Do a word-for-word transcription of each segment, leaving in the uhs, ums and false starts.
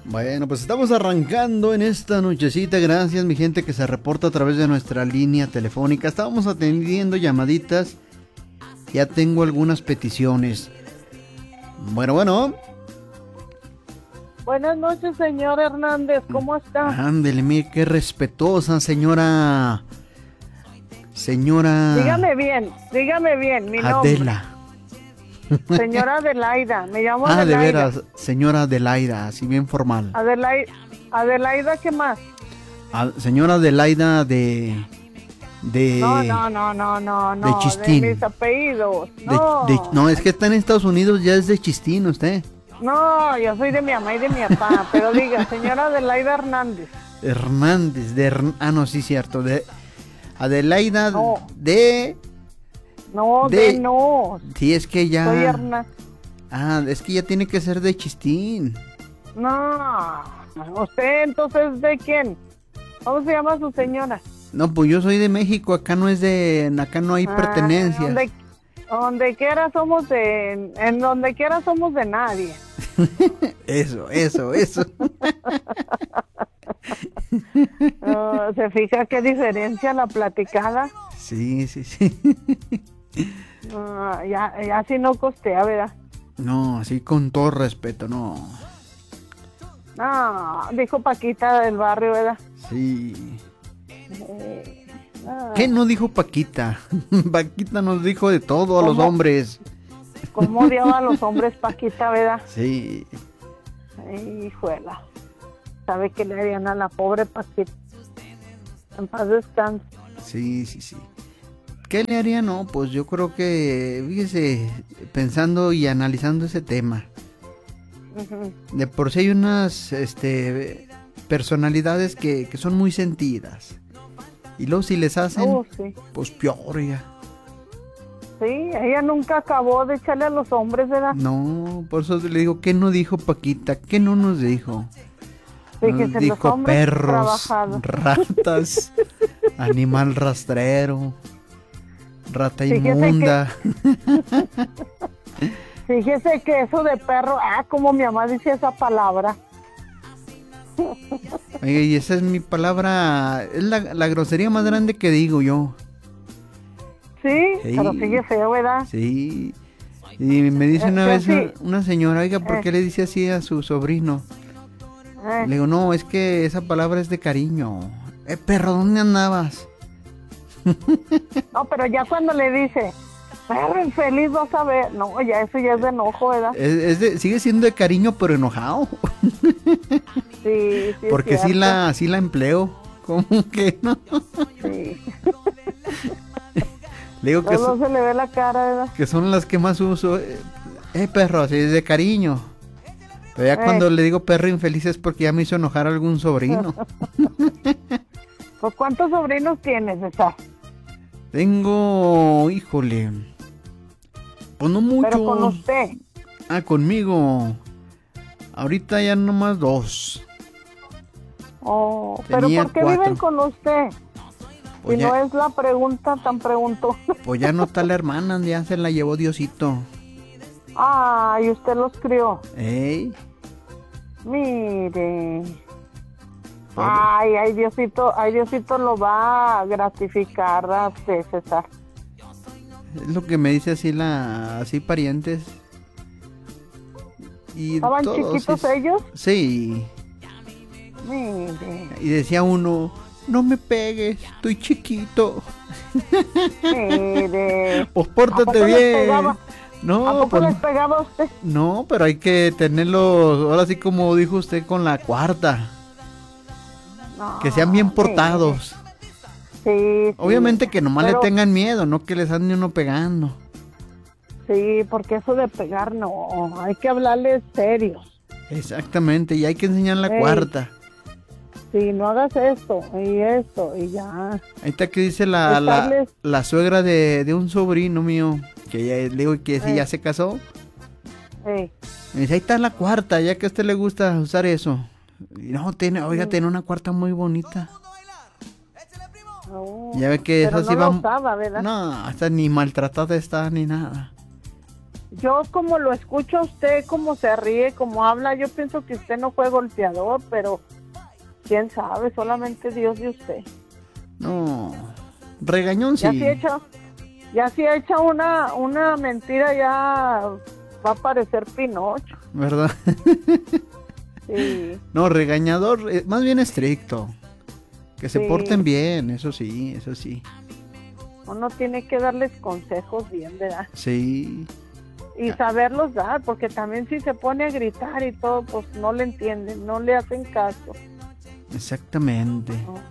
Bueno, pues estamos arrancando en esta nochecita. Gracias, mi gente que se reporta a través de nuestra línea telefónica. Estábamos atendiendo llamaditas. Ya tengo algunas peticiones. Bueno, bueno. Buenas noches, señor Hernández. ¿Cómo está? Ándele, mire, qué respetuosa, señora. Señora. Dígame bien, dígame bien, mi nombre. Adela. Señora Adelaida, me llamo Ah, Adelaida. de veras, señora Adelaida, así bien formal. Adelaida, Adelaida, ¿qué más? Ah, señora Adelaida de... de... No, no, no, no, no, no. de Chistín. De mis apellidos. de- No. de- no, es que está en Estados Unidos, ya es de Chistín usted. No, yo soy de mi mamá y de mi papá, pero diga, señora Adelaida Hernández. Hernández, de... Hern- ah, no, sí, cierto, de... Adelaida No. de... No, De- de, no. Sí, es que ya... Soy Hernández. Ah, es que ya tiene que ser de Chistín. No. ¿Usted entonces de quién? ¿Cómo se llama su señora? No, pues yo soy de México, acá no es de... acá no hay Ah, pertenencias. Donde, donde quiera somos de... En donde quiera somos de nadie. Eso, eso, eso. Uh, ¿Se fija qué diferencia la platicada? Sí, sí, sí. Uh, ya, ya si no costea, ¿verdad? No, así con todo respeto, no. No, dijo Paquita del barrio, ¿verdad? Sí. Eh, ah, ¿Qué no dijo Paquita? Paquita nos dijo de todo a los ¿Cómo? hombres. ¿Cómo odiaba a los hombres Paquita, verdad? Sí. Ay, hijuela. ¿Sabe qué le harían a la pobre Paquita? En paz descanse. Sí, sí, sí. ¿Qué le haría? No, pues yo creo que, fíjese, pensando y analizando ese tema, Ujú. de por sí hay unas, este, personalidades que, que son muy sentidas. Y luego si les hacen, Oh, sí. pues peor ya. Sí, ella nunca acabó de echarle a los hombres, ¿verdad? No, por eso le digo, ¿qué no dijo Paquita? ¿Qué no nos dijo? Fíjese, Nos los dijo hombres perros, trabajados. ratas, animal rastrero, rata Fíjese inmunda. Fíjese que eso de perro, ah, como mi mamá dice esa palabra. Oye, y esa es mi palabra, es la, la grosería más grande que digo yo. Sí, Sí. pero sigue feo, ¿verdad? Sí. Y me dice Eh, una yo vez sí. una, una señora, oiga, ¿por Eh. qué le dice así a su sobrino? Eh, Le digo, no, es que esa palabra es de cariño. Eh, perro, ¿dónde andabas? no, pero ya cuando le dice, perro infeliz, vas a ver. No, ya eso ya es de enojo, ¿verdad? Es, es de- sigue siendo de cariño, pero enojado. Sí, sí. es Porque sí cierto. la, sí la empleo. ¿Cómo que no? Sí. Le digo que, Luego so- se le ve la cara, ¿verdad? que son las que más uso. Eh, eh, perro, así es de cariño. Pero ya Eh. cuando le digo perro infeliz es porque ya me hizo enojar a algún sobrino. Pues, ¿cuántos sobrinos tienes, César? Tengo, híjole, pues no mucho. Pero con usted. Ah, conmigo. Ahorita ya nomás dos. Oh, pero Tenía ¿por qué cuatro. viven con usted? Pues Si ya, no es la pregunta tan preguntó. pues ya no está la hermana, ya se la llevó Diosito. Ay, usted los crió. Ey, Mire. Pobre. Ay, ay, Diosito, ay, Diosito lo va a gratificar a usted, César. es lo que me dice así la, así parientes. Y ¿Estaban todos, chiquitos sí, ellos? Sí. Mire, Y decía uno, no me pegues, estoy chiquito. mire. Pues ¿A pórtate poco les bien. pegaba? No, ¿A poco pues, les pegaba a usted? no, pero hay que tenerlos, ahora sí como dijo usted, con la cuarta. No, Que sean bien mire. portados. Sí, sí. Obviamente que nomás Pero- le tengan miedo, no que les ande uno pegando. Sí, porque eso de pegar no, hay que hablarles serios. Exactamente, y hay que enseñar la Ey. cuarta. Sí, no hagas esto y esto y ya. Ahí está que dice la, la, Estarles- la suegra de, de un sobrino mío, que ya, le digo que si Ey. ya se casó. Ey, Me dice, ahí está la cuarta, ya que a usted le gusta usar eso. Y no, tiene, oiga, Mm. tiene una cuarta muy bonita. no, Ya ve que pero esa sí no la va... usaba, ¿verdad? No, hasta ni maltratada está ni nada. Yo como lo escucho a usted, como se ríe, como habla, yo pienso que usted no fue golpeador, pero quién sabe, solamente Dios y usted. No, regañón sí. Ya si echa, ya si echa una, una mentira, ya va a parecer Pinocho. ¿Verdad? Sí. No, regañador, eh, más bien estricto. Que se Sí. porten bien, eso sí, eso sí. Uno tiene que darles consejos bien, ¿verdad? Sí. Y saberlos dar, porque también si se pone a gritar y todo, pues no le entienden, no le hacen caso. Exactamente.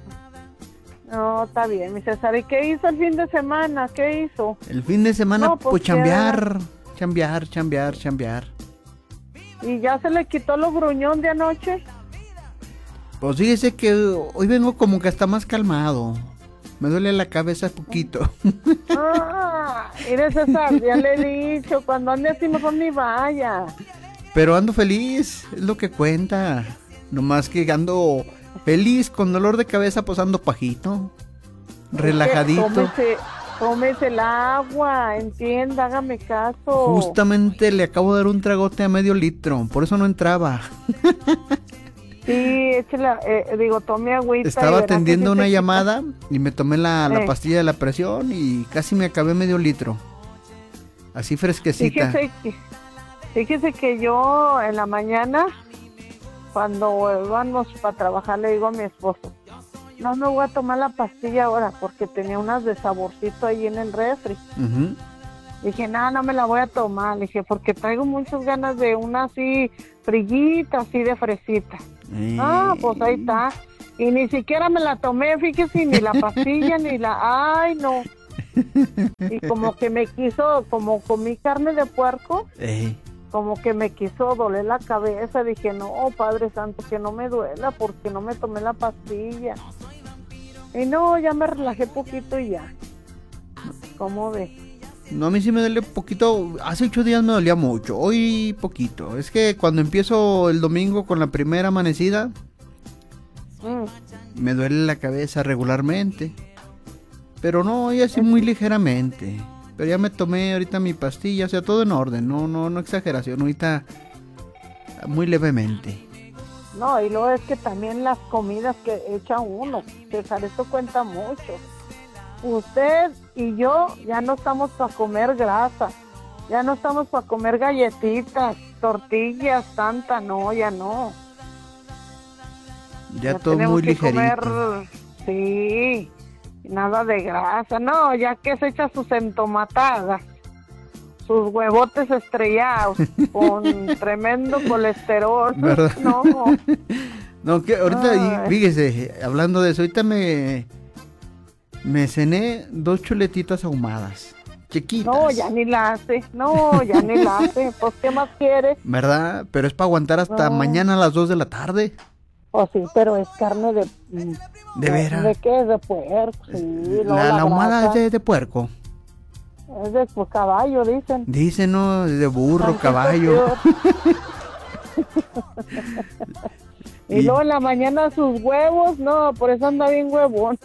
No, no, está bien, mi César. ¿Y qué hizo el fin de semana? ¿Qué hizo? El fin de semana, No, pues, pues, chambear, chambear, chambear, chambear. ¿Y ya se le quitó lo gruñón de anoche? Pues fíjese que hoy vengo como que hasta más calmado. Me duele la cabeza poquito. Ah, mire César, ya le he dicho, cuando ande así mejor ni vaya. Pero ando feliz, es lo que cuenta. Nomás que ando feliz, con dolor de cabeza, pues ando pajito. Relajadito. Tómese, tómese el agua, entienda, hágame caso. Justamente le acabo de dar un tragote a medio litro, por eso no entraba. Sí, échela, eh, digo, tome agüita. Estaba atendiendo una quita. llamada y me tomé la, la Eh. pastilla de la presión y casi me acabé medio litro. Así fresquecita. Fíjese que, fíjese que yo en la mañana, cuando vamos para trabajar, le digo a mi esposo, no me voy a tomar la pastilla ahora porque tenía unas de saborcito ahí en el refri. Uh-huh. Dije, no, no me la voy a tomar. Le dije, porque traigo muchas ganas de una así frillita, así de fresita. Eh. Ah, pues ahí está. Y ni siquiera me la tomé, fíjese, ni la pastilla, ni la... Ay, no. Y como que me quiso, como comí carne de puerco, Eh. como que me quiso doler la cabeza. Dije, no, Padre Santo, que no me duela porque no me tomé la pastilla. Y no, ya me relajé poquito y ya. ¿Cómo ve? No, a mí sí me duele poquito. Hace ocho días me dolía mucho. Hoy poquito. Es que cuando empiezo el domingo con la primera amanecida, Mm. me duele la cabeza regularmente. Pero no, hoy así muy ligeramente. Pero ya me tomé ahorita mi pastilla, o sea, todo en orden. No, no, no exageración. Ahorita muy levemente. No, y luego es que también las comidas que echa uno, César, esto cuenta mucho. Usted y yo ya no estamos para comer grasa, ya no estamos para comer galletitas, tortillas, tanta, no, ya no. Ya, todo muy que ligerito. Comer, sí, nada de grasa, no, ya que se echa sus entomatadas, sus huevotes estrellados con tremendo colesterol, ¿verdad? no. No, que ahorita, Ay. fíjese, hablando de eso, ahorita me me cené dos chuletitas ahumadas, chiquitas. No, ya ni la hace, no, ya ni la hace, pues ¿qué más quiere? ¿Verdad? Pero es para aguantar hasta No. mañana a las dos de la tarde. Pues sí, pero es carne de... ¿De veras? ¿De qué? De puerco, sí. luego La, la ahumada grasa es de, de puerco. es de pues, caballo, dicen. Dicen, ¿no? De burro, Tantito caballo. peor. Y Y- luego en la mañana sus huevos, no, por eso anda bien huevón.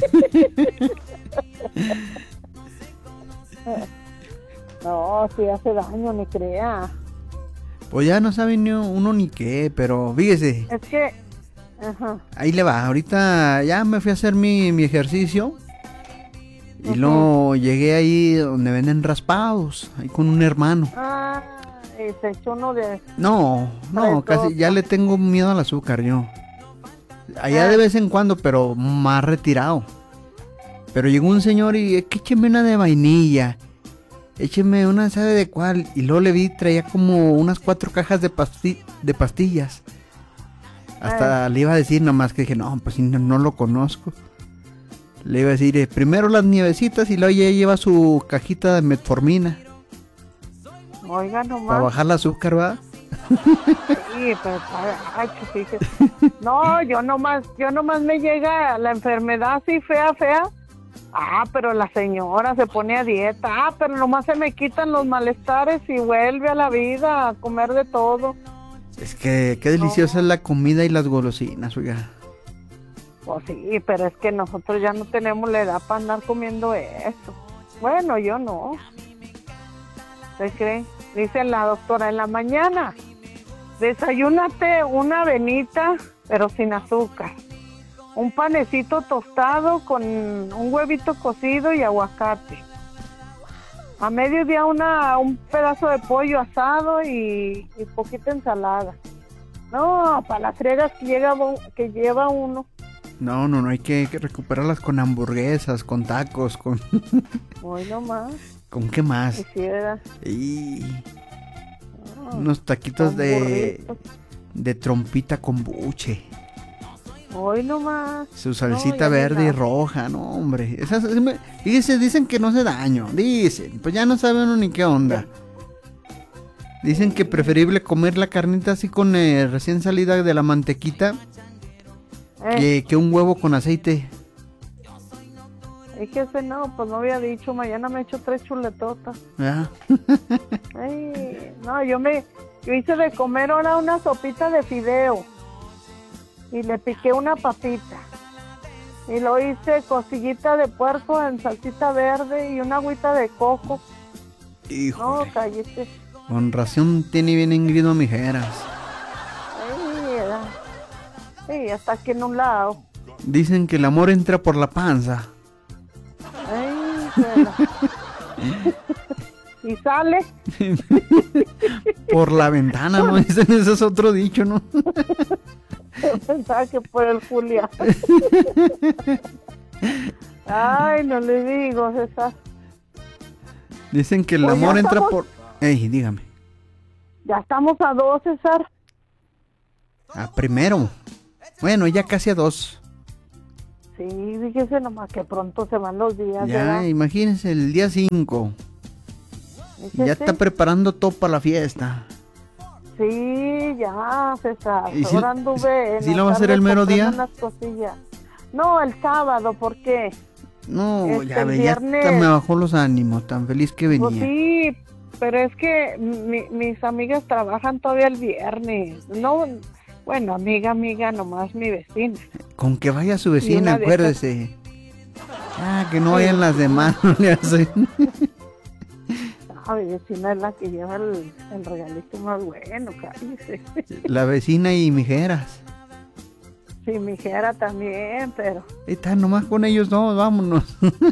No, si hace daño, ni crea. Pues ya no sabe ni uno ni qué, pero fíjese, Es que, ajá, ahí le va. Ahorita ya me fui a hacer mi, mi ejercicio. Y Ujú. luego llegué ahí donde venden raspados, ahí con un hermano. ah, y se echó uno de... No, no, Fresota. casi ya le tengo miedo al azúcar yo. Allá Ah. de vez en cuando, pero más retirado. Pero llegó un señor y "Eh, que écheme una de vainilla, écheme una, ¿sabe de cuál?" Y luego le vi, traía como unas cuatro cajas de, pasti- de pastillas. Hasta le iba a decir nomás que dije, no, pues si no, no lo conozco. Le iba a decir, eh, primero las nievecitas y luego ya lleva su cajita de metformina. Oiga Para nomás. bajar el azúcar, ¿va? Sí, pero ay, que fíjese. No, yo nomás, yo nomás me llega la enfermedad así fea, fea. Ah, pero la señora se pone a dieta. Ah, pero nomás se me quitan los malestares y vuelve a la vida a comer de todo. Es que qué deliciosa es la comida y las golosinas, oiga. Pues sí, pero es que nosotros ya no tenemos la edad para andar comiendo eso. Bueno, yo no. ¿Se cree? Dice la doctora, en la mañana, desayúnate una avenita, pero sin azúcar. Un panecito tostado con un huevito cocido y aguacate. A mediodía una, un pedazo de pollo asado y, y poquita ensalada. No, para las friegas que, llega, que lleva uno. No, no, no, hay que, que recuperarlas con hamburguesas, con tacos, con... Hoy nomás. ¿Con qué más? Quisiera. Y... Oh, unos taquitos de... de trompita con buche. Hoy nomás. Su salsita no, verde y roja, no, hombre. Esas, dice, dicen que no hace daño, dicen. Pues ya no sabe uno ni qué onda. Dicen que preferible comer la carnita así con eh, recién salida de la mantequita eh. que, que un huevo con aceite. Es que ese no, pues no había dicho, mañana me echo tres chuletotas. ¿Ya? Ay, no, yo me, yo hice de comer ahora una sopita de fideo. Y le piqué una papita. Y lo hice costillita de puerco en salsita verde y una agüita de coco. Híjole. No, cállate. Con razón tiene bien engrido mijeras. Ay, era. Sí, hasta aquí en un lado. Dicen que el amor entra por la panza. Ay, bueno. Y sale. Por la ventana, ¿no? Dicen, ese es otro dicho, ¿no? Yo pensaba que por el Julián. Ay, no le digo, César. Dicen que el pues amor entra estamos... por... Ey, dígame. Ya estamos a dos, César. A primero. Bueno, ya casi a dos. Sí, fíjese nomás que pronto se van los días. Ya, ¿verdad? imagínense, el día cinco. Ya está preparando todo para la fiesta. Sí, ya, César. ¿Y si, ahora anduve si lo va a hacer el mero día? Unas cosillas. No, el sábado, ¿por qué? No, este, ya ve, viernes... ya me bajó los ánimos, tan feliz que venía. Pues sí, pero es que mi, mis amigas trabajan todavía el viernes. No, bueno, amiga, amiga, nomás mi vecina. Con que vaya su vecina, acuérdese. Ah, que no vayan las demás, no le hacen. No, mi vecina es la que lleva el, el regalito más bueno, cállese. La vecina y mijeras. Sí, mi jera también, pero... Está nomás con ellos dos, vámonos.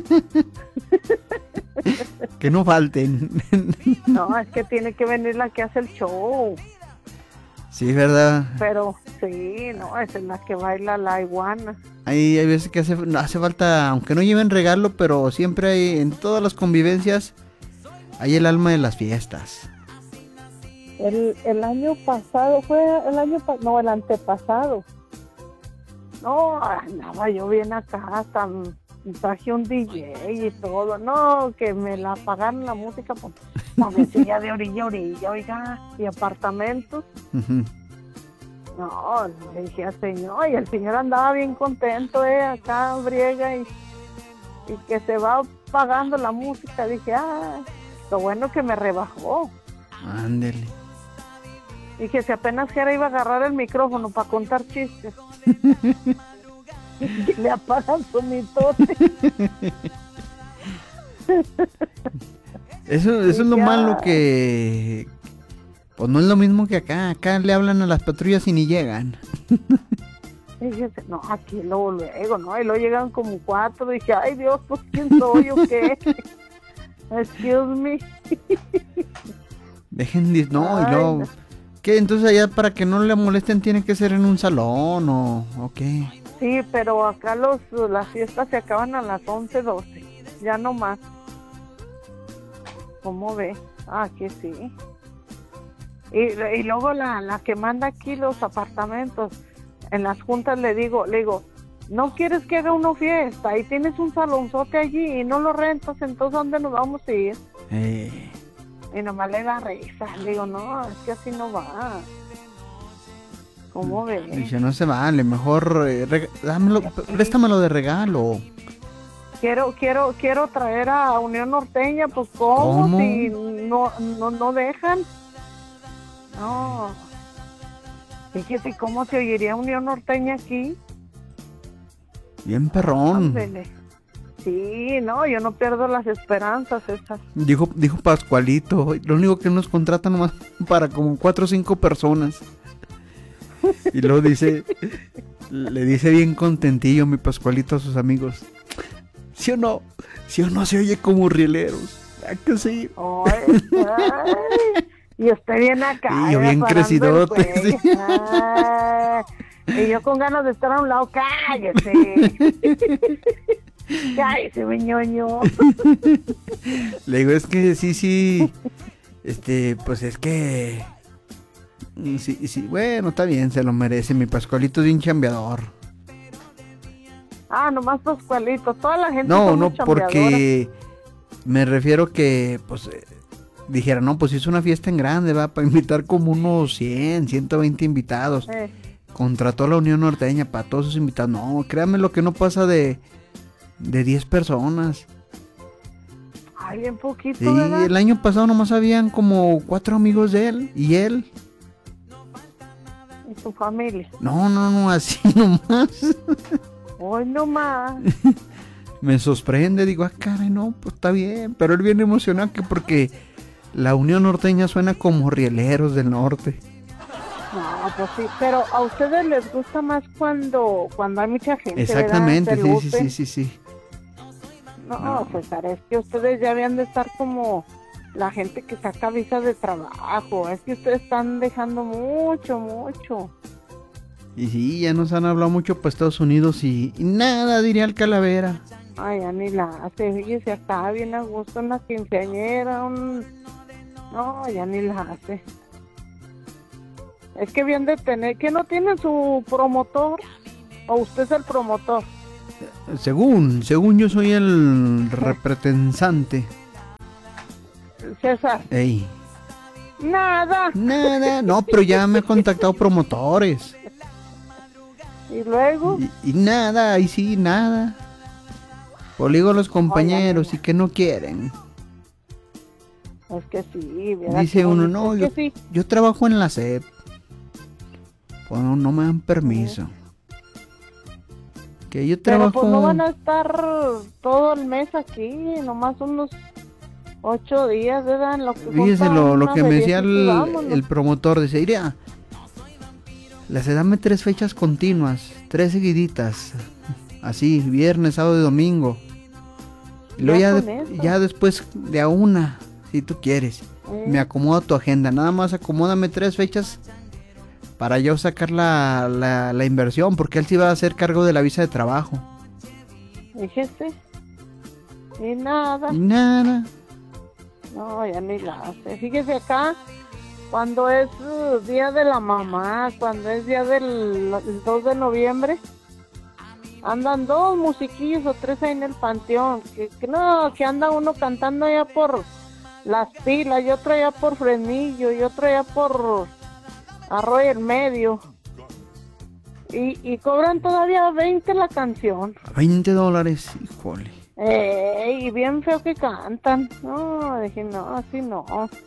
Que no falten. No, es que tiene que venir la que hace el show. Sí, ¿verdad? Pero sí, no, esa es la que baila la iguana. Hay, hay veces que hace, hace falta, aunque no lleven regalo, pero siempre hay, en todas las convivencias, hay el alma de las fiestas. El, el año pasado, fue el año pasado, no, el antepasado. No, andaba yo bien acá, hasta traje un D J y todo. No, que me la pagaron la música, pues, la vecina de orilla a orilla, oiga, y apartamentos. Uh-huh. No, le dije al señor, y el señor andaba bien contento, eh, acá briega y, y que se va pagando la música. Dije, ah, lo bueno que me rebajó. Ándele. Dije, si apenas Jera iba a agarrar el micrófono para contar chistes. Y le apagan su mitote. Eso, eso es lo malo que... Pues no es lo mismo que acá. Acá le hablan a las patrullas y ni llegan. Fíjese, no, aquí luego, luego, ¿no? Y luego llegan como cuatro. Dije, ay Dios, pues ¿quién soy o qué? Excuse me. Dejen de... No, ay, y luego... No. ¿Qué? Entonces allá para que no le molesten tiene que ser en un salón o, o qué. Sí, pero acá los las fiestas se acaban a las once, doce. Ya no más. ¿Cómo ve? Ah, que sí. Y, y luego la, la que manda aquí los apartamentos, en las juntas le digo, le digo, ¿no quieres que haga una fiesta? Ahí tienes un salonzote allí y no lo rentas, entonces ¿dónde nos vamos a ir? Eh... Y nomás le da risa. Le digo, no, es que así no va. ¿Cómo ves? Dice, no se vale, mejor eh, reg- dámelo, préstamelo de regalo. Quiero, quiero, quiero traer a Unión Norteña, pues ¿cómo? ¿Cómo? Si no, no, no dejan. No. Fíjate cómo se oiría Unión Norteña aquí. Bien perrón. Ándele. Sí, no, yo no pierdo las esperanzas esas. Dijo, dijo Pascualito, lo único que nos contrata nomás para como cuatro o cinco personas. Y luego dice, le dice bien contentillo mi Pascualito a sus amigos. ¿Sí o no? ¿Sí o no se oye como rieleros? ¿A que sí? Ay, ay, y usted viene acá. Y yo bien crecidote. Sí. Ay, y yo con ganas de estar a un lado, cállese. Cállese, mi ñoño. Le digo, es que sí, sí. Este, pues es que... Sí, sí, bueno, está bien, se lo merece. Mi Pascualito es bien chambeador. Ah, nomás Pascualito. Toda la gente No, son no, muy chambeadora. porque me refiero que, pues, eh, dijera, no, pues hizo una fiesta en grande, va, para invitar como unos cien, ciento veinte invitados. Eh. Contrató a la Unión Norteña para todos sus invitados. No, créame lo que no pasa de, de diez personas. Ay, bien poquito, Sí, ¿verdad? el año pasado nomás habían como cuatro amigos de él y él. Y su familia. No, no, no, así nomás. Hoy nomás. Me sorprende, digo, ah, caray, no, pues está bien. Pero él viene emocionado que porque la Unión Norteña suena como rieleros del norte. No, pues sí, pero a ustedes les gusta más cuando cuando hay mucha gente, Exactamente, ¿verdad? sí, sí, sí, sí, sí. No, No. César, es que ustedes ya habían de estar como la gente que saca visa de trabajo. Es que ustedes están dejando mucho, mucho. Y sí, ya nos han hablado mucho para Estados Unidos y, y nada, diría el Calavera. Ay, ya ni la hace, fíjese, acá bien a gusto una quinceañera, un... No, ya ni la hace. Es que bien de tener, que no tiene su promotor, o usted es el promotor. Según, según yo soy el representante. César. Ey. Nada. Nada, no, pero ya me han contactado promotores. Y luego. Y, y nada, ahí sí, nada. Pues le digo a los compañeros y que no quieren. Es que sí, viera Dice qué uno, bonito. no, Es yo, que sí. yo trabajo en la S E P. Pues no, no me dan permiso. Que yo Pero trabajo... pues no van a estar todo el mes aquí, nomás unos ocho días, ¿verdad? En lo que Fíjese juntan lo, lo una que me decía feriecita y el, vámonos. el promotor. Dice, iría, les dame tres fechas continuas, tres seguiditas. Así, viernes, sábado y domingo. Y luego Ya ya, con de- eso. ya después de a una, si tú quieres. Eh. Me acomodo tu agenda. Nada más acomódame tres fechas para yo sacar la, la, la inversión. Porque él sí va a hacer cargo de la visa de trabajo. Fíjese. Y nada. Y nada. No, ya ni la hace. Fíjese acá, cuando es uh, día de la mamá, cuando es día del el dos de noviembre, andan dos musiquillos o tres ahí en el panteón. Que, que no, que anda uno cantando allá por Las Pilas, y otro allá por Fresnillo, y otro allá por Arroyo el Medio. Y, y cobran todavía veinte la canción. veinte dólares, híjole. Eh, y bien feo que cantan. No, dije, no, así no.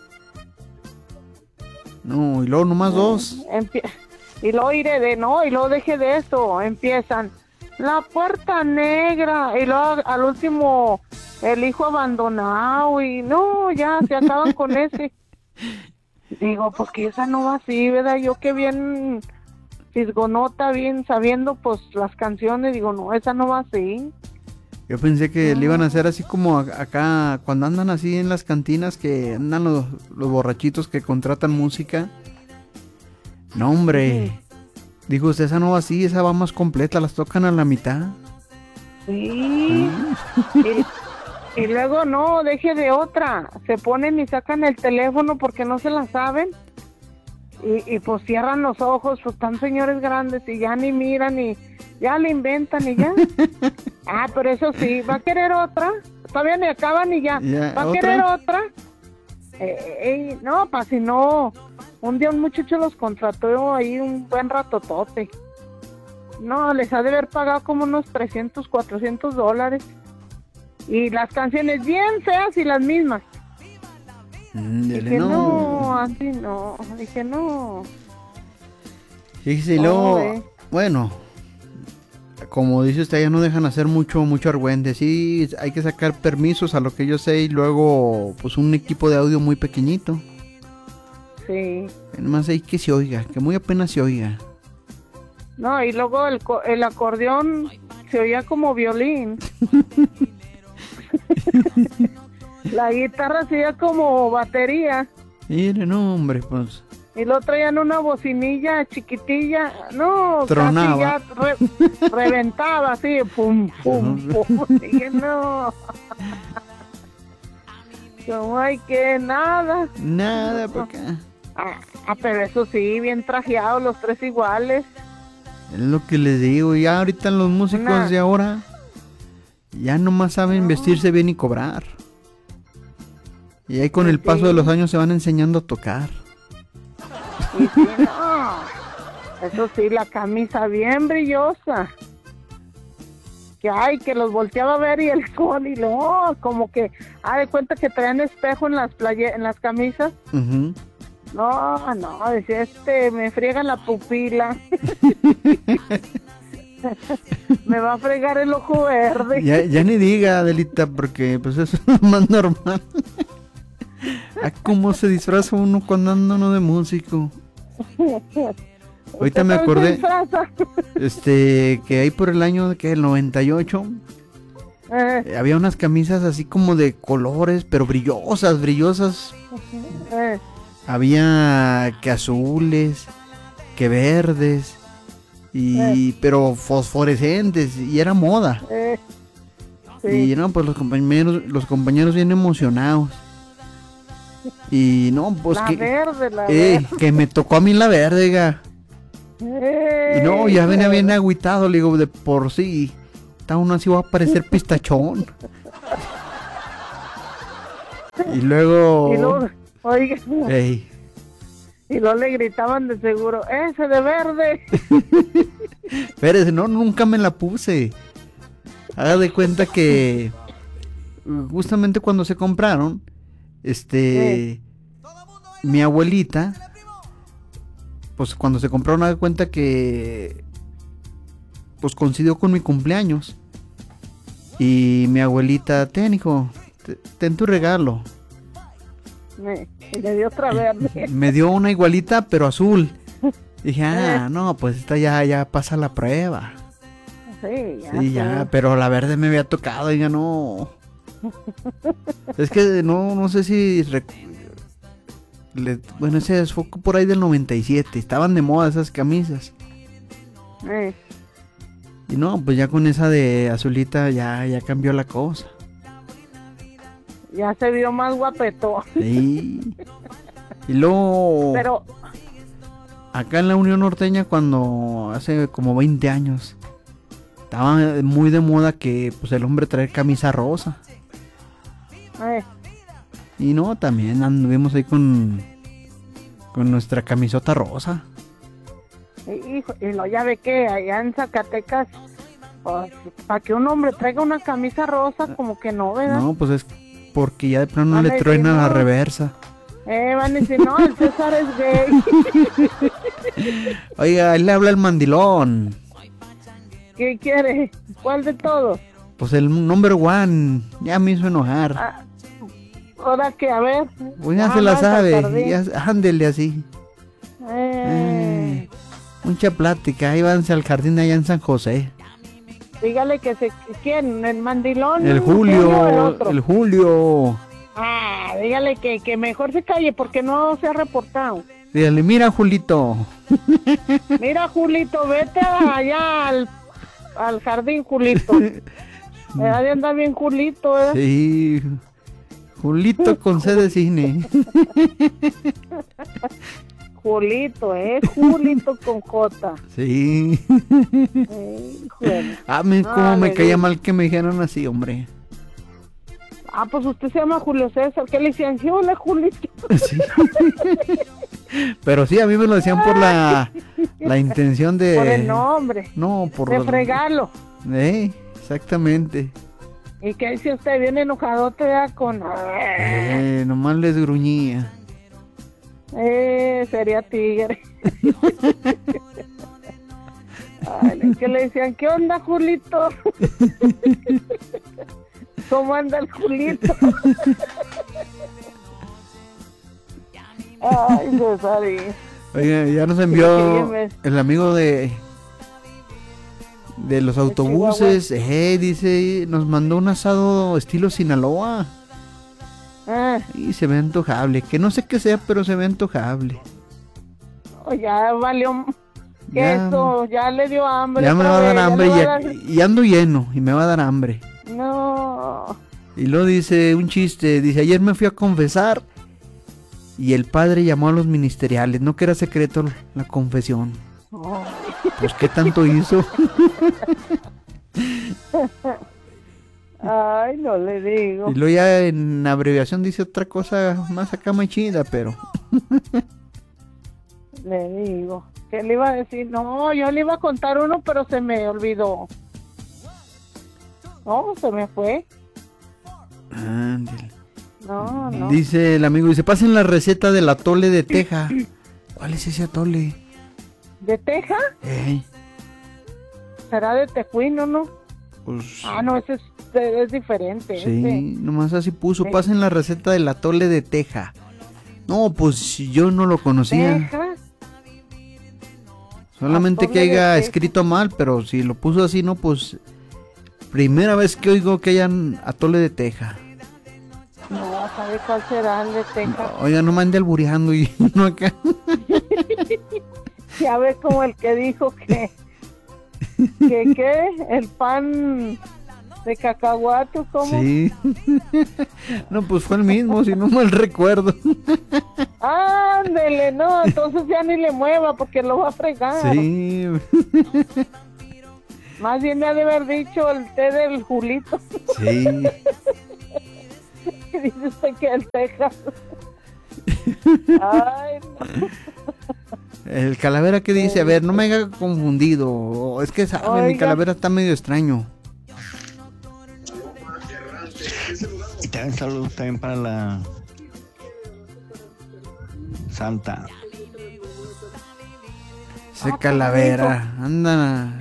No, y luego nomás dos. Empie- y luego iré de, no, y luego deje de eso, empiezan La Puerta Negra, y luego al último El Hijo Abandonado, y no, ya se acaban con ese. Digo, porque esa no va así, ¿verdad? Yo que bien fisgonota, bien sabiendo pues las canciones, digo, no, esa no va así. Yo pensé que le iban a hacer así como a- acá, cuando andan así en las cantinas, que andan los, los borrachitos que contratan música. No, hombre. Dijo usted, esa no va así, esa va más completa, las tocan a la mitad. Sí. Y, y luego no, deje de otra. Se ponen y sacan el teléfono porque no se la saben. Y, y pues cierran los ojos, pues están señores grandes y ya ni miran y ya le inventan y ya. Ah, pero eso sí, ¿va a querer otra? Todavía ni acaban y ya. Ya, ¿Va a ¿otra? querer otra? Eh, eh, no, pa' si no. Un día un muchacho los contrató ahí un buen ratotote. No, les ha de haber pagado como unos trescientos, cuatrocientos dólares. Y las canciones bien feas y las mismas. Mm, dele, Dije, no, no. así no. Dije, no. Fíjese, y luego, Oh, eh. bueno, como dice usted, ya no dejan hacer mucho, mucho argüende. Sí, hay que sacar permisos a lo que yo sé y luego, pues un equipo de audio muy pequeñito. Sí. Además hay que se oiga, que muy apenas se oiga. No, y luego el, co- el acordeón se oía como violín. La guitarra se oía como batería. Mire, no, hombre, pues. Y lo traían una bocinilla chiquitilla. No, Tronaba. casi ya re- reventaba así. Pum, pum, pum. Y no. No hay que nada. Nada, por acá. Ah, ah, pero eso sí, bien trajeados, los tres iguales. Es lo que les digo, ya ahorita los músicos Una- de ahora ya nomás saben No. vestirse bien y cobrar. Y ahí con Pues el paso sí. de los años se van enseñando a tocar. Y sí, no. Eso sí, la camisa bien brillosa. Que ay, que los volteaba a ver y el sol y no, como que, ah, de cuenta que traían espejo en las playe en las camisas. Ujú. No, no, decía este, me friegan la pupila. Me va a fregar el ojo verde. Ya, ya ni diga, Adelita, porque pues eso es lo más normal. Ah, cómo se disfraza uno cuando anda uno de músico. Ahorita me ¿Usted acordé, se disfraza? este, que ahí por el año que el noventa y ocho Eh, eh, había unas camisas así como de colores, pero brillosas, brillosas. eh, Había que azules, que verdes, y pero fosforescentes, y era moda. eh, Y sí. no, pues los compañeros, los compañeros bien emocionados. Y no, pues La que, verde, la eh, verde. que me tocó a mí la verde, ga. Eh, Y no, ya venía pero- bien agüitado, le digo, de por sí. Está uno así, va a parecer pistachón. Y luego, Y luego, oiga, ey, y luego le gritaban de seguro, ese de verde. espérese, no, nunca me la puse. Haga de cuenta que justamente cuando se compraron, este, mi abuelita, pues cuando se compraron, haga de cuenta que, pues coincidió con mi cumpleaños. Y mi abuelita, ten hijo, te- ten tu regalo. Me, y le dio otra verde. Me dio una igualita, pero azul. Dije, ah, no, pues esta ya, ya pasa la prueba. Sí, ya. Sí, ya, pero la verde me había tocado y ya no. Es que no, no sé si... rec- le- bueno, ese fue por ahí del noventa y siete. Estaban de moda esas camisas. Eh, Y no, pues ya con esa de azulita ya, ya cambió la cosa. ya se vio más guapetón. Sí. Y luego... Pero, Acá en la Unión Norteña, cuando hace como veinte años, estaba muy de moda que pues el hombre traer camisa rosa. eh, Y no, también anduvimos ahí con, con nuestra camisota rosa. hijo, y lo ya ve que allá en Zacatecas, pues, para que un hombre traiga una camisa rosa, como que no, ¿verdad? No, pues es porque ya de plano Van a le decir, truena la no. reversa. Eh, van a decir, no, el César es gay. Oiga, ahí le habla el mandilón. ¿Qué quiere? ¿Cuál de todos? Pues el number one. Ya me hizo enojar. Ah, ahora que, a ver. Pues ya Ah, se la vas al sabe. jardín. Ya, ándele así. Eh, Eh, mucha plática. Ahí vanse al jardín allá en San José. dígale que se... ¿Quién? ¿El mandilón? El o el Julio. otro? El Julio. Ah, dígale que, que mejor se calle porque no se ha reportado. Dígale, mira, Julito. Mira, Julito, vete allá al, al jardín, Julito. Ha de andar bien Julito, ¿eh? Sí. Julito con C de cine. Julito, ¿eh? Julito con J. Sí. Eh, híjole. Ah, me, No, cómo me le caía digo. mal que me dijeran así, hombre. Ah, pues usted se llama Julio César. ¿Qué le decían? Sí, hola, Julito. Sí. Pero sí, a mí me lo decían por la, la intención de... Por el nombre. No, por... De fregarlo. Eh, exactamente. ¿Y qué dice usted? Bien enojadote, ¿verdad? Con... Eh, nomás les gruñía. Eh, sería tigre. Ay, le que le decían, ¿qué onda, Julito? ¿Cómo anda el Julito? Ay, César. Oiga, ya nos envió el amigo de de los autobuses, eh, dice, nos mandó un asado estilo Sinaloa. Ah. Y se ve antojable, que no sé qué sea, pero se ve antojable. Oh, ya valió queso, ya, ya le dio hambre. Ya me va a dar hambre y, a dar... y ando lleno y me va a dar hambre. No. Y luego dice un chiste, dice, ayer me fui a confesar y el padre llamó a los ministeriales, no que era secreto la confesión. Oh. Pues qué tanto hizo. Ay, no le digo. Y luego ya en abreviación dice otra cosa más acá muy chida, pero... Le digo. ¿Qué le iba a decir? No, yo le iba a contar uno, pero se me olvidó. No, se me fue. Ándale. No, no. Dice el amigo, dice, pasen la receta del atole de teja. ¿Cuál es ese atole? ¿De teja? Eh. ¿Será de tejuino, no? Pues... Ah, no, ese es, es diferente. Sí, ese. nomás así puso, Sí. pasen la receta del atole de teja. No, pues yo no lo conocía. ¿Teja? Solamente atole que haya de escrito mal, pero si lo puso así, no, pues... Primera vez que oigo que hayan atole de teja. No, ¿sabe cuál será el de teja? Oiga, no me ande albureando y uno acá. Ya ve como el que dijo que... que qué, el pan de cacahuate, ¿cómo? Sí. No, pues fue el mismo, si no mal recuerdo. Ándele, no, entonces ya ni le mueva porque lo va a fregar. Sí. Más bien me ha de haber dicho el té del Julito. Sí. Dice usted que el Texas. Ay, no. El calavera que dice, a ver, no me haya confundido. Es que sabe, mi calavera está medio extraño. Y también saludos también para la Santa. Ese calavera, anda.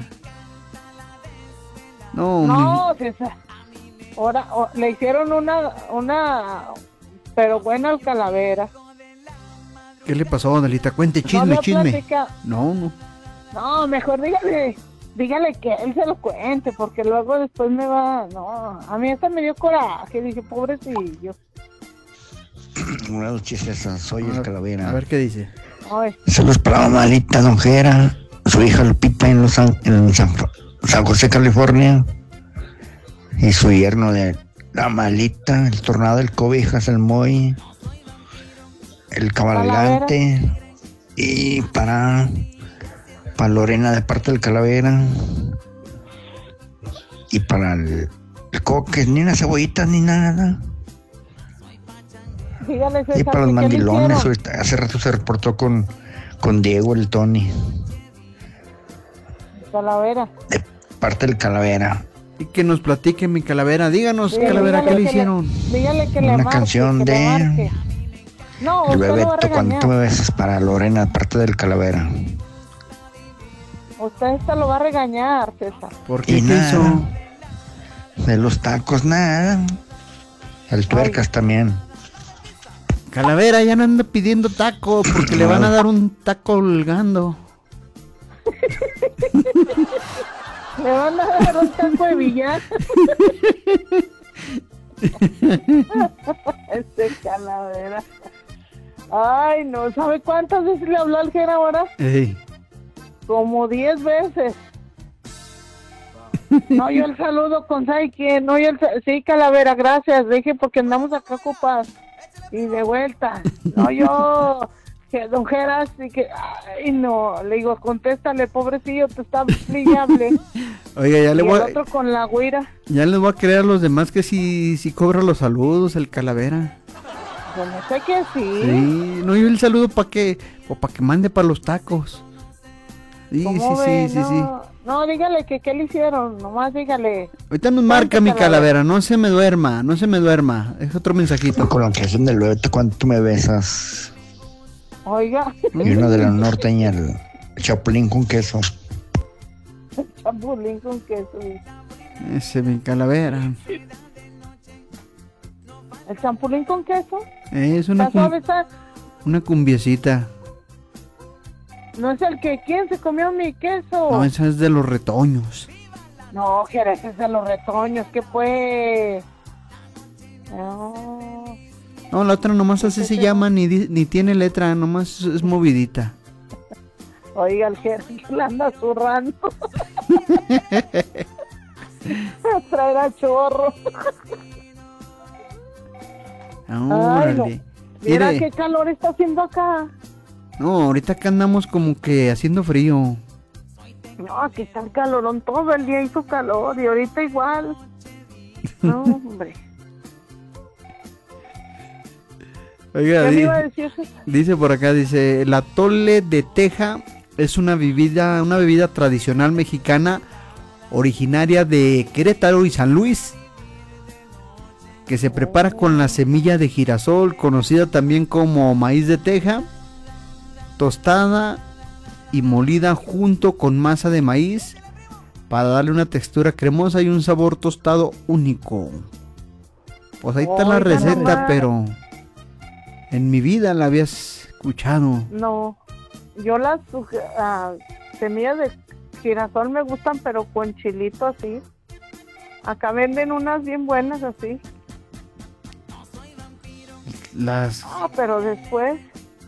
No, no, César. Ahora oh, le hicieron una, una, pero buena al calavera. ¿Qué le pasó, Adelita? Cuente, chisme, no chisme. Platica. No, no. No, mejor dígale, dígale que él se lo cuente, porque luego después me va, no, a mí esta me dio coraje, dije, pobrecillo. Buenas noches, César, soy el calavera. A ver qué dice. Ay. Saludos para la malita Don Jera, su hija Lupita en, Los An- en San, San José, California, y su yerno de la malita, el tornado, el cobijas, el moy, el cabalgante, y para, para Lorena de parte del calavera, y para el, el coque, ni una cebollita ni nada. Dígale, César, Y para los ¿qué mandilones, ahorita, hace rato se reportó con, con Diego, el Tony, calavera. de parte del calavera. Y que nos platique mi calavera. Díganos, Sí, calavera, ¿qué le que hicieron? Le, dígale que le Una marque, canción que le de marque. No, el usted lo va a Bebeto, cuando tú me regañar. besas, para Lorena, de parte del calavera. Usted esta lo va a regañar, César. ¿Por qué? Y ¿Qué nada, hizo? de los tacos, nada. El tuercas Ay. también. Calavera ya no anda pidiendo taco porque le van a dar un taco colgando. Le van a dar un taco de billar. Este calavera. Ay, no, ¿sabe cuántas veces le habló al Jera ahora? Ey. Como diez veces. No, yo el saludo con ¿sabe quién? No, yo el sa- sí, calavera, gracias. Dije porque andamos acá ocupados. Y de vuelta. No, yo, que don Jera, así que, ay, no. Le digo, contéstale, pobrecillo, te está brillable. Oiga, ya Y le el voy a, otro con la güira. ya les voy a creer a los demás que si, si cobra los saludos el calavera. Yo no sé que sí. Sí, no, yo el saludo para que, o para que mande para los tacos. Sí, sí, ¿Cómo sí, ve? sí, no, sí. no, dígale que qué le hicieron, nomás dígale. Ahorita nos marca Cuente, mi calavera. calavera, no se me duerma, no se me duerma. Es otro mensajito. Con la canción del Bebeto, cuando tú me besas. Oiga, Y uno de la norteña, el chapulín con queso. chapulín con queso. Ese mi calavera. ¿El chapulín con queso? Es una, ¿Está suave, cum- está? una cumbiecita. No es el que... ¿Quién se comió mi queso? No, esa es de los retoños. No, Jerez es de los retoños, ¿qué pues? No. No, la otra nomás así se llama, ni, di- ni tiene letra, nomás es, es movidita. Oiga, el Jerez la anda zurrando. Traer a chorro. Órale. Ay, no. Mira Mire, qué calor está haciendo acá. no, ahorita acá andamos como que haciendo frío. No, aquí está el calorón, todo el día hizo calor y ahorita igual. No, hombre. Oiga, ¿Qué me di- iba a decir? dice por acá, dice, el atole de teja es una bebida, una bebida tradicional mexicana originaria de Querétaro y San Luis, que se prepara con la semilla de girasol, conocida también como maíz de teja, tostada y molida junto con masa de maíz para darle una textura cremosa y un sabor tostado único. Pues ahí está la Oiga, receta, nomás. pero en mi vida la había escuchado. No, yo las suge- ah, semillas de girasol me gustan, pero con chilito así. Acá venden unas bien buenas así. Las Ah, pero después,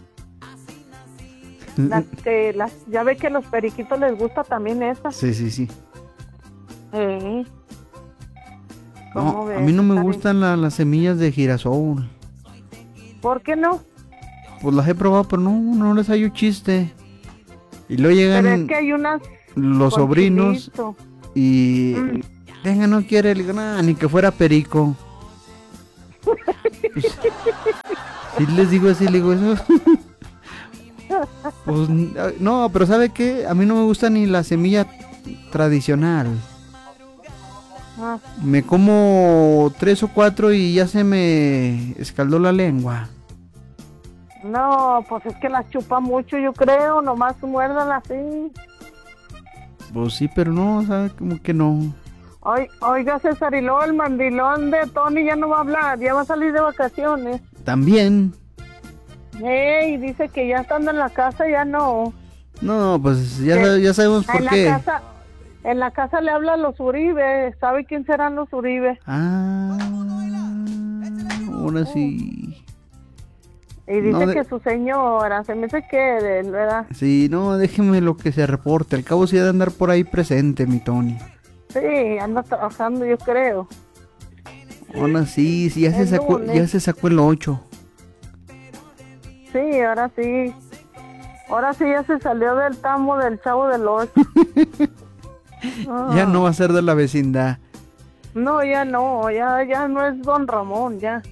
las que, las, ya ve que a los periquitos les gusta también esa. Sí, sí, sí. Eh. No, ¿Cómo a ves, mí no me Karen? gustan la- las semillas de girasol. ¿Por qué no? Pues las he probado, pero no, no les hallo chiste. Y luego Pero es llegan que hay unas los con sobrinos chilito. y... Mm. Venga, no quiere, le digo, "Nah, ni que fuera perico". Pues, si les digo así, le digo eso. Pues no, pero ¿sabe qué? A mí no me gusta ni la semilla tradicional. Ah, Me como tres o cuatro y ya se me escaldó la lengua. no, pues es que las chupa mucho, yo creo, nomás muerdan así. Pues sí, pero no, ¿sabe? Como que no. Oy, oiga, César, y luego el mandilón de Tony ya no va a hablar, ya va a salir de vacaciones. También. Ey, dice que ya estando en la casa ya no. No, pues ya, Eh, sa- ya sabemos En por la qué. casa, en la casa le habla a los Uribe, ¿sabe quién serán los Uribe? Ah, ahora sí. Y dice No, de- que su señora, se me hace que de él, ¿verdad? Sí, no, déjeme lo que se reporte. Al cabo sí ha de andar por ahí presente, mi Tony. Sí, anda trabajando, yo creo. Ahora sí, sí, ya se El sacó, lunes. ya se sacó el ocho. Sí, ahora sí. Ahora sí ya se salió del tamo del Chavo del Ocho. Ah, Ya no va a ser de la vecindad. No, ya no, ya, ya no es Don Ramón, ya.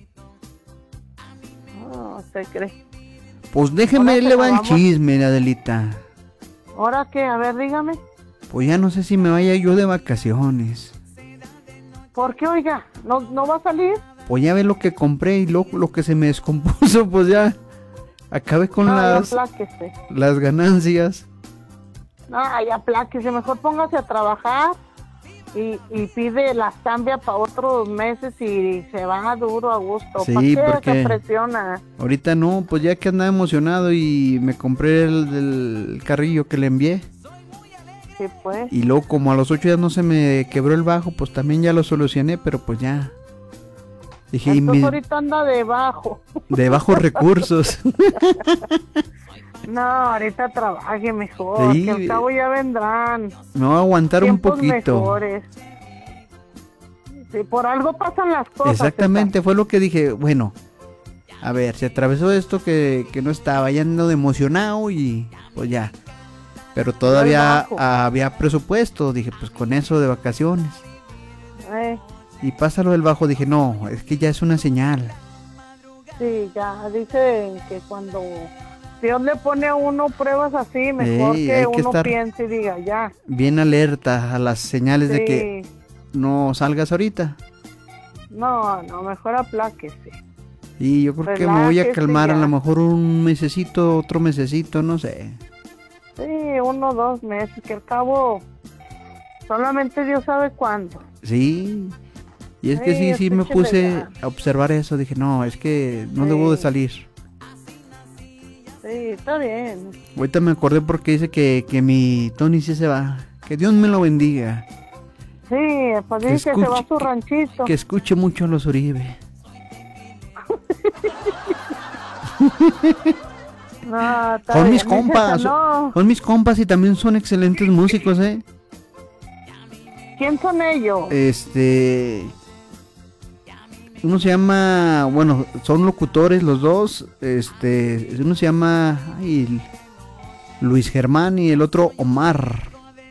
No, se cree. Pues déjeme, Ahora que le va el vamos- chisme, Adelita. ¿Ahora qué? A ver, dígame. Pues ya no sé si me vaya yo de vacaciones. ¿Por qué, oiga? ¿No, no va a salir? Pues ya ve lo que compré y lo, lo que se me descompuso, pues ya acabé con No, ya las, apláquese. las ganancias. No, ya apláquese. Mejor póngase a trabajar y, y pide la cambia para otros meses y se va duro a gusto. Sí, ¿Para qué porque- se presiona? Ahorita no, pues ya que andaba emocionado y me compré el, el carrillo que le envié. Sí, pues. Y luego como a los ocho días no se me quebró el bajo, pues también ya lo solucioné, pero pues ya. Dije, y Entonces mi- ahorita anda debajo. de bajos recursos. No, ahorita trabaje mejor, Sí. que al cabo ya vendrán Me voy a aguantar un tiempos poquito. mejores. Sí, por algo pasan las cosas. Exactamente, fue lo que dije, bueno, a ver, se atravesó esto que, que no estaba, ya ando de emocionado y pues ya. Pero todavía bajo. había presupuesto, dije, pues con eso de vacaciones. César. Eh, Y pasa lo del bajo, dije, no, es que ya es una señal. sí, ya dicen que cuando Dios le pone a uno pruebas así, mejor Ey, que hay que uno estar- piense y diga, ya. Bien alerta a las señales de Sí. que no salgas ahorita. No, no, mejor apláquese. Y yo creo que me voy a Relájese calmar a ya. lo mejor un mesecito, otro mesecito, no sé. Sí, uno o dos meses, que al cabo Solamente Dios sabe cuándo. Sí. Y es que sí, Ay, sí me escúchele puse ya. a observar eso. Dije, no, es que no Sí. debo de salir. Sí, está bien. Ahorita me acordé porque dice que, que mi Tony sí se va. Que Dios me lo bendiga. Sí, pues Que dice que se va a escuche- su ranchito. Que escuche mucho a los Uribe. No, está Son bien. mis Dice que compas. no. Son mis compas y también son excelentes músicos, ¿eh? ¿Quién son ellos? Este... Uno se llama... Bueno, son locutores los dos. Este... Uno se llama... Ay, Luis Germán y el otro Omar.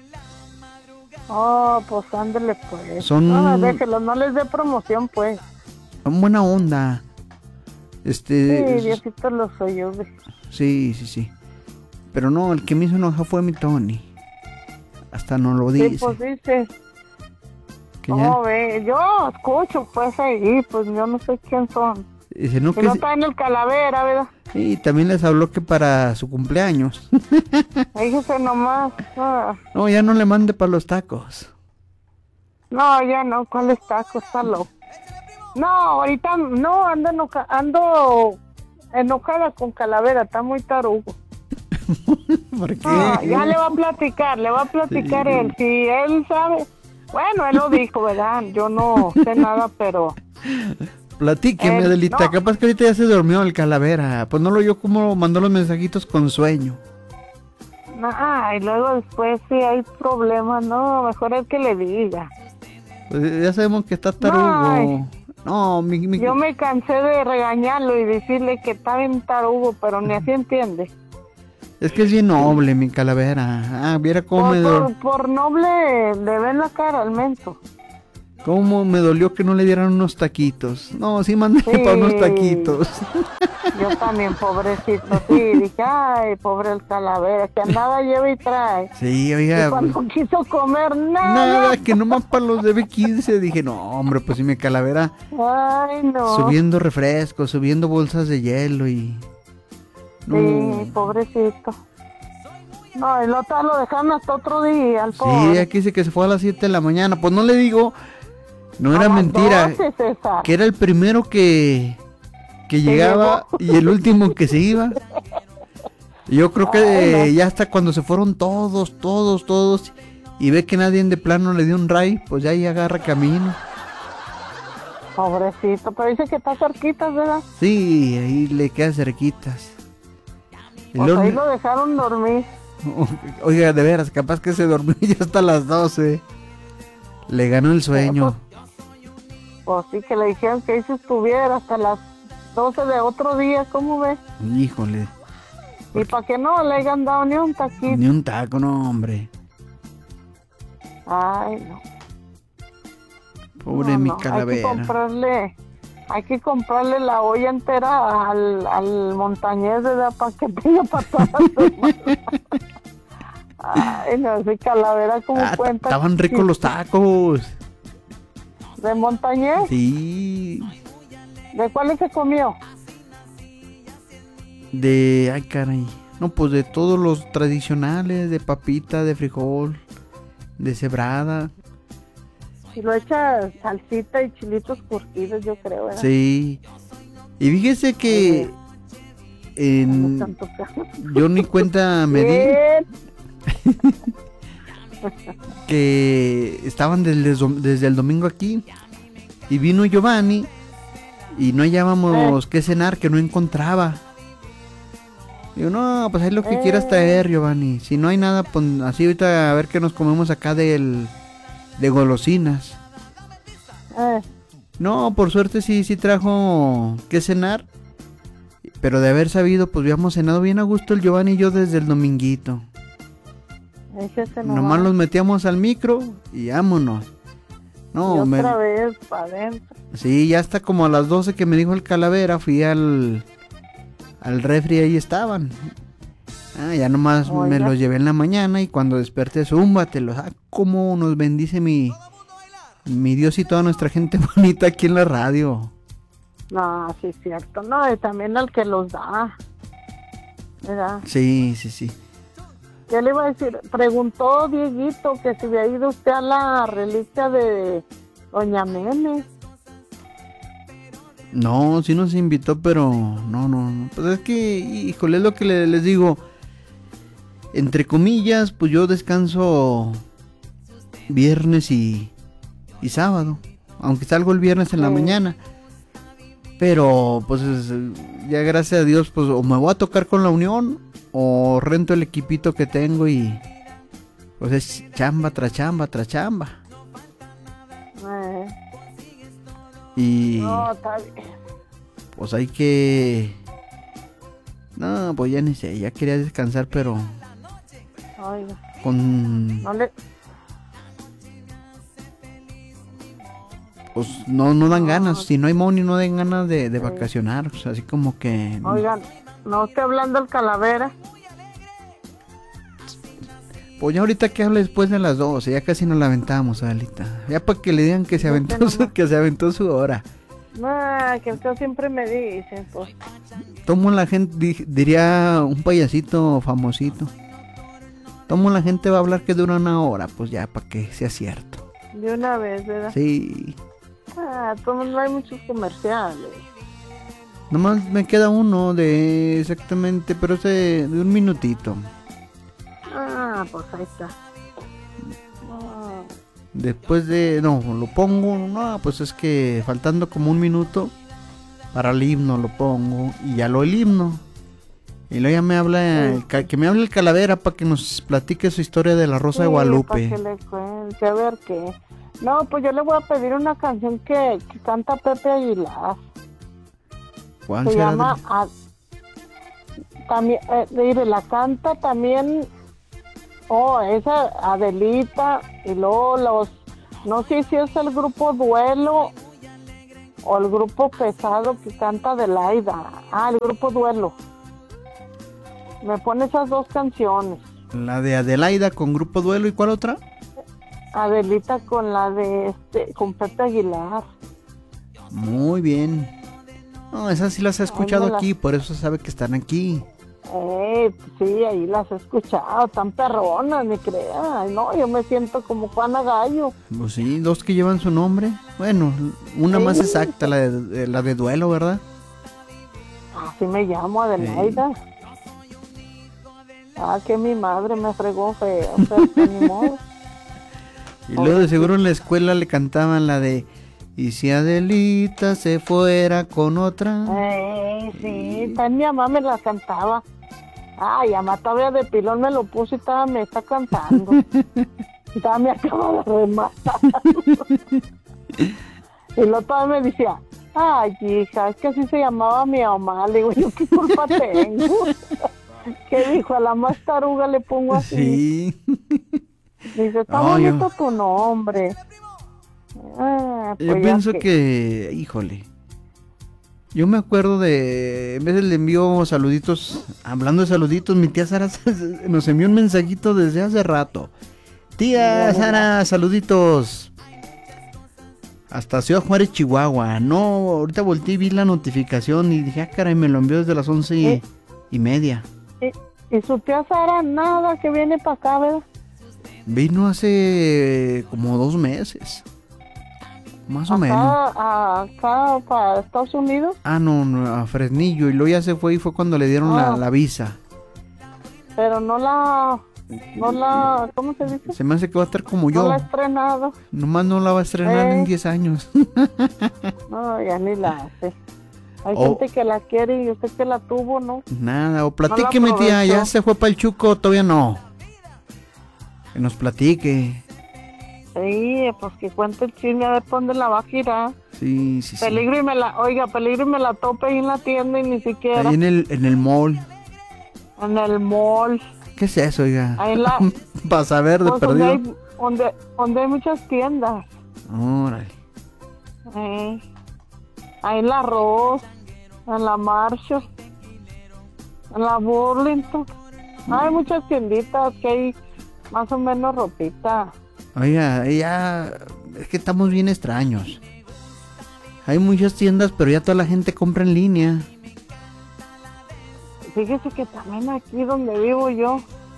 Oh, pues ándale pues. Son- No, déjelos, no les dé promoción pues. Son buena onda. Sí, Este... Diosito los oyó. güey. Sí, sí, sí. Pero no, el que me hizo enojar fue mi Tony. Hasta no lo Sí, dice. pues dice. Que ya- No, ve, yo escucho pues ahí, pues yo no sé quién son. dice, no, Que que no se- está en el Calavera, ¿verdad? Y también les habló que para su cumpleaños. Fíjese nomás. Ah, No, ya no le mande para los tacos. no, ya no, ¿cuál está? Está loco. No, ahorita no, ando, enoja- ando enojada con Calavera, está muy tarugo. ¿Por qué? Ah, ya le va a platicar, le va a platicar Sí. él. Si él sabe, bueno, él lo dijo, ¿verdad? Yo no sé nada, pero Platíqueme, Eh, Adelita. no. Capaz que ahorita ya se durmió el Calavera. Pues no lo oyó como mandó los mensajitos con sueño. ah, y luego después si hay problemas, no, mejor es que le diga. Pues ya sabemos que está tarugo. Ay. No, mi, mi- Yo me cansé de regañarlo y decirle que está bien tarugo, pero ni así entiende. es que es bien noble, mi Calavera. Ah, viera cómo Por, me, por, do- por noble le ven la cara al menso. cómo me dolió que no le dieran unos taquitos. No, sí, mándale Sí. para unos taquitos. Yo también, pobrecito, sí, dije, ay, pobre el Calavera, que andaba lleva y trae. Sí, Y oiga. cuando quiso comer, nada. Nada, que nomás para los de B quince. Dije, no, hombre, pues si mi Calavera Ay, no. subiendo refrescos, subiendo bolsas de hielo y... No. Sí, pobrecito. No, el otro lo dejaron hasta otro día, al pobre. Sí, aquí dice que se fue a las siete de la mañana. Pues no le digo, no A era las mentira, doce, César. que era el primero que, que llegaba y el último que se iba. Yo creo que Ay, no. eh, ya hasta cuando se fueron todos, todos, todos, y ve que nadie de plano le dio un ray, pues ya ahí agarra camino. Pobrecito, pero dice que está cerquita, ¿verdad? Sí, ahí le queda cerquitas. Y Pues luego- ahí lo dejaron dormir. Oiga, de veras, capaz que se durmió ya hasta las doce. Le ganó el sueño. Pues sí, que le dijeron que ahí se estuviera hasta las doce de otro día, ¿cómo ves? Híjole, Y para que no le hayan dado ni un taquito. ni un taco, no, hombre. Ay, no. Pobre No, mi no, Hay que Calavera. comprarle, hay que comprarle la olla entera al, al montañés, ¿verdad? Para que tenga para toda la semana. Ay, no, ese Calavera como Ah, ta- cuenta. estaban ricos los tacos. ¿De montañés? Sí. ¿De cuáles se comió? De, ay caray. No, pues de todos los tradicionales, de papita, de frijol, de cebrada. Si lo echa salsita y chilitos curtidos, yo creo, ¿verdad? Sí. Y fíjese que en, No tanto que- yo ni cuenta me di Bien. que estaban desde, desde el domingo aquí y vino Giovanni y no hallábamos qué cenar, que no encontraba. Digo, no, pues ahí lo que Eh. quieras traer, Giovanni. Si no hay nada, pues así ahorita a ver qué nos comemos acá del, de golosinas. Eh, No, por suerte sí, sí trajo qué cenar. Pero de haber sabido, pues habíamos cenado bien a gusto el Giovanni y yo desde el dominguito. échese Nomás nomás. los metíamos al micro y vámonos. No, y me, otra vez para adentro. sí, ya hasta como a las doce que me dijo el Calavera, fui al, al refri y ahí estaban. Ah, ya nomás me Oiga. los llevé en la mañana y cuando desperté, zúmbatelos. Ah, cómo nos bendice mi, mi Dios y toda nuestra gente bonita aquí en la radio. No, sí es cierto. No, y también al que los da. ¿Verdad? Sí, sí, sí. ¿Qué le iba a decir? Preguntó Dieguito que si había ido usted a la reliquia de Doña Meme. No, sí nos invitó, pero no, no, no. Pues es que, híjole, es lo que le, les digo. Entre comillas, pues yo descanso viernes y, y sábado. Aunque salgo el viernes en la Sí. mañana. Pero, pues, es- ya gracias a Dios, pues, o me voy a tocar con la Unión, o rento el equipito que tengo y, pues, es chamba tras chamba tras chamba. Eh, Y, no, está bien. pues, hay que... No, pues ya ni sé, ya quería descansar, pero Oiga, con... no le... Pues no, no dan No. ganas, si no hay money no dan ganas de, de Sí. vacacionar, pues, así como que... Oigan, no esté hablando el Calavera. Pues ya ahorita que hable después de las doce, ya casi nos la aventamos, Adelita. Ya para que le digan que se Ya aventó tenemos. su, que se aventó su hora. Nah, que usted siempre me dice, pues. Tomo la gente, di- diría un payasito famosito. Tomo la gente va a hablar que dura una hora, pues ya para que sea cierto. De una vez, ¿verdad? Sí, Ah, como no hay muchos comerciales. nomás me queda uno de exactamente, pero ese de un minutito. Ah, pues ahí está. Ah, Después de, no, lo pongo, no, pues es que faltando como un minuto para el himno lo pongo y ya lo el himno. Y luego ya me habla, el ca- que me hable el Calavera para que nos platique su historia de la Rosa de sí, Guadalupe. para que le cuente, a ver qué. No, pues yo le voy a pedir una canción que, que canta Pepe Aguilar. ¿Cuál Se será? llama... de- A- también, eh, mire, la canta también... Oh, esa Adelita y luego los... No sé si es el grupo Duelo o el grupo Pesado que canta Adelaida. Ah, el grupo Duelo. Me pone esas dos canciones. La de Adelaida con Grupo Duelo, ¿y cuál otra? Adelita con la de este, con Pepe Aguilar. Muy bien. No, esas sí las he escuchado me las- aquí, por eso sabe que están aquí. Eh, pues sí, ahí las he escuchado, tan perronas, ni crea. Ay, no, yo me siento como Juana Gallo. Pues sí, dos que llevan su nombre. Bueno, una más Sí. exacta, la de, de- la de Duelo, ¿verdad? Así me llamo Adelaida. Ah, que mi madre me fregó feo, pero ni modo. Y luego de seguro en la escuela le cantaban la de "Y si Adelita se fuera con otra". Eh, sí, también mi mamá me la cantaba. Ay, mamá todavía de pilón me lo puso y estaba, me está cantando. Y todavía me acaba de rematar. Y luego todavía me decía, ay, hija, es que así se llamaba mi mamá. Le digo, ¿yo qué culpa tengo? Que dijo, a la más taruga le pongo así. Sí. Dice, está No, yo- bonito tu nombre. Ah, pues Yo ya pienso que- que, híjole. Yo me acuerdo de, en vez le envío saluditos, hablando de saluditos, mi tía Sara nos envió un mensajito desde hace rato. Tía Sara, saluditos. Hasta Ciudad Juárez, Chihuahua. No, ahorita volteé y vi la notificación y dije, ah, caray, me lo envió desde las once y, ¿Eh? y media. Y, y su tía Sara, nada, que viene para acá, ¿verdad? Vino hace como dos meses. Más o menos. Acá, acá para Estados Unidos. Ah, no, no, a Fresnillo. Y luego ya se fue y fue cuando le dieron la, Ah. la visa. Pero no la, no la, ¿cómo se dice? Se me hace que va a estar como No yo. la ha estrenado. Nomás no la va a estrenar Eh. en diez años. No, ya ni la hace. Hay Oh. gente que la quiere y usted que la tuvo, ¿no? Nada, o platíqueme, tía. aprovechó. ¿Ya se fue para el Chuco? Todavía no. Que nos platique. Sí, pues que cuente el chisme a ver por dónde la va a girar. Sí, sí, sí. Peligro y me la, oiga, peligro y me la tope ahí en la tienda y ni siquiera Ahí en el, en el mall. en el mall. ¿Qué es eso, oiga? Ahí en la, Para saber de pues donde perdido. hay, donde, donde hay muchas tiendas. Órale. Eh, ahí en la Ross, en la Marshall, en la Burlington. Hay muchas tienditas que hay más o menos ropita. Oiga, ya. Es que estamos bien extraños. Hay muchas tiendas, pero ya toda la gente compra en línea. Fíjese que también aquí donde vivo yo,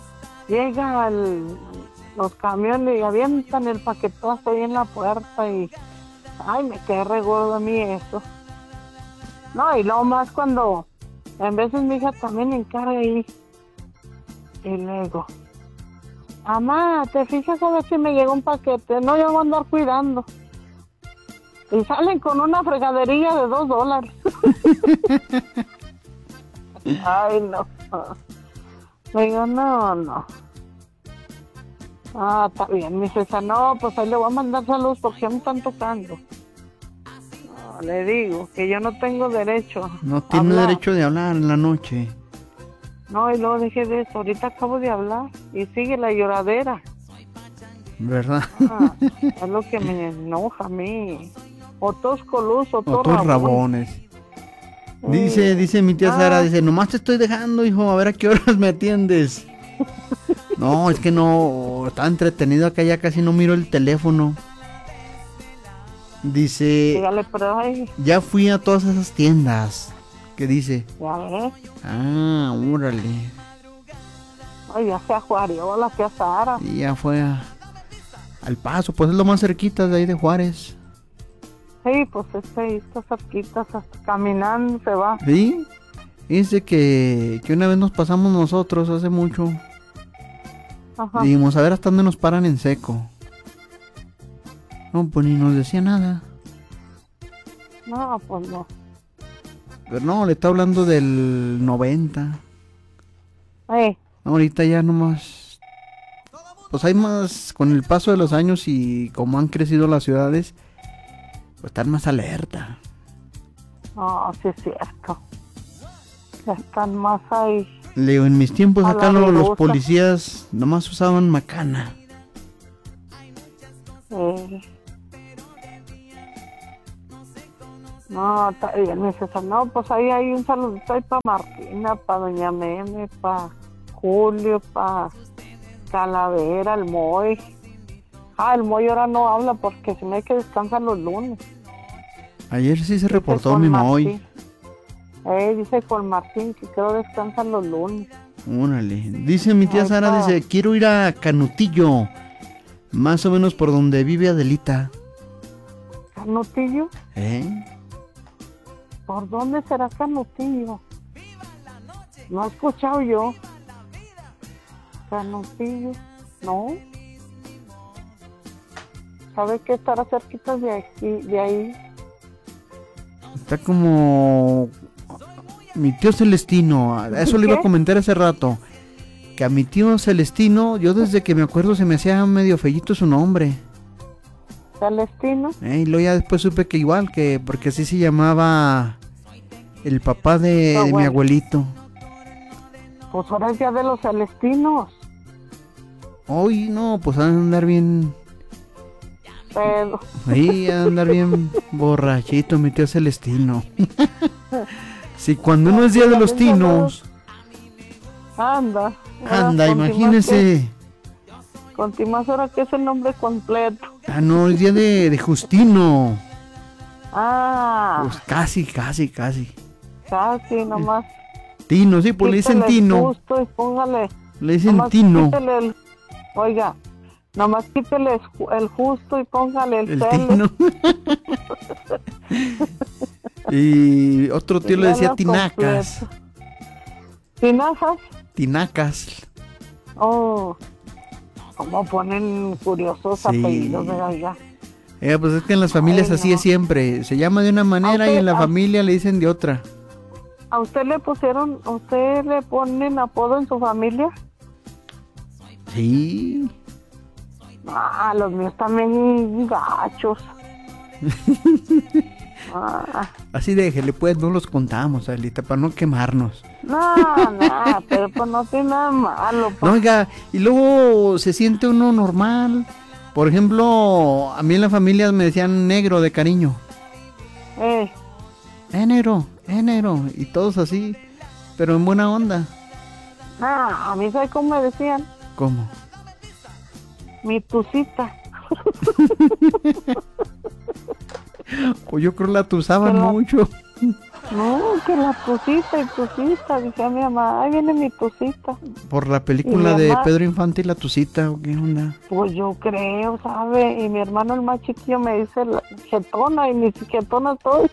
llega el, los camiones y avientan el paquetazo ahí en la puerta y ay, me quedé re gordo a mí eso. No, y luego más cuando en veces mi hija también encarga ahí y luego, mamá, ¿te fijas a ver si me llegó un paquete? No, yo voy a andar cuidando. Y salen con una fregadería de dos dólares. Ay, no. Le digo, no, no. Ah, está bien, mi César. No, pues ahí le voy a mandar saludos porque ya me están tocando. No, le digo que yo no tengo derecho. No tiene hablar. derecho de hablar en la noche. No, y luego dije de eso. Ahorita acabo de hablar y sigue la lloradera. ¿Verdad? Ah, es lo que me enoja a mí. O todos colus, o todos O todos rabones. Dice, dice mi tía Ah. Sara, dice, nomás te estoy dejando, hijo, a ver a qué horas me atiendes. No, es que no, estaba entretenido acá, ya casi no miro el teléfono. Dice, Dígale, pero ay, ya fui a todas esas tiendas. ¿Qué dice? ya ves. Ah, órale. Ay, ya sea Juariola, sea Sara. Y ya fue a- al Paso, pues es lo más cerquita de ahí de Juárez. Sí, pues este ahí está cerquita, hasta caminando se va. ¿Sí? Dice que, que una vez nos pasamos nosotros hace mucho. Ajá. Dijimos, a ver hasta dónde nos paran en seco. No, pues ni nos decía nada. No, pues no. Pero no, le está hablando del noventa. Eh, Ahorita ya nomás... Pues hay más, con el paso de los años y como han crecido las ciudades, pues están más alerta. no, sí es cierto. Ya están más ahí. Le digo, en mis tiempos A acá la lo- los rusa. policías nomás usaban macana. Eh. No, está bien, mi César. No, pues ahí hay un saludito ahí para Martina, para Doña Meme, para Julio, para Calavera, el Moy. Ah, el Moy ahora no habla porque se me que descansa los lunes. Ayer sí se reportó Dice mi con Moy. Martín. Eh, dice con Martín que creo descansan los lunes. Órale. Dice mi tía Ahí Sara, está. dice, quiero ir a Canutillo. Más o menos por donde vive Adelita. ¿Canutillo? ¿Eh? ¿Por dónde será Canutillo? No he escuchado yo. Canutillo, no. ¿Sabe que estará cerquita de aquí, de ahí? Está como... Mi tío Celestino. a- Eso le iba a ¿Qué? comentar hace rato. Que a mi tío Celestino, yo desde que me acuerdo se me hacía medio feíto su nombre. Celestino. ¿eh? Y luego ya después supe que igual, que porque así se llamaba el papá de, Tu de mi abuelo. abuelito. Pues ahora es día de los Celestinos. Hoy no, pues han de andar bien... Pero, Ahí ha de andar bien borrachito mi tío Celestino. Si cuando no es día de los tinos, anda. anda, Ahora, imagínese. Continuas ahora que es el nombre completo. Ah, no, el día de, de Justino. Ah, Pues casi, casi, casi. casi nomás. Tino, sí, pues le dicen Quítale el Tino. justo y póngale. Le dicen nomás Tino. quítele el- oiga, nomás quítele el ju- el justo y póngale el, El cele. Tino. Y otro tío le decía Ya lo Tinacas. completo. ¿Tinazas? Tinacas. Oh, como ponen curiosos Sí. apellidos de allá. Eh, pues es que en las familias Ay, así no. es siempre. Se llama de una manera y en la Ah, familia le dicen de otra. ¿A usted le pusieron, a usted le ponen apodo en su familia? Sí. Ah, los míos también gachos. Ah, Así déjele, pues no los contamos, Alita, para no quemarnos. no, no, pero pues no tiene nada malo. No, Pues. oiga, y luego se siente uno normal. Por ejemplo, a mí en la familia me decían negro de cariño. Eh, Eh, negro, eh, negro. Y todos así, pero en buena onda. ah, a mí sabe cómo me decían, ¿Cómo? mi tucita. Pues yo creo la tusaban Que la- mucho. No, que la Tucita y Tucita, decía mi mamá, ahí viene mi Tucita. Por la película Y mi de mamá- Pedro Infante y la Tucita, ¿o qué onda? Pues yo creo, ¿sabe? Y mi hermano el más chiquillo me dice la jetona y ni siquiera jetona estoy.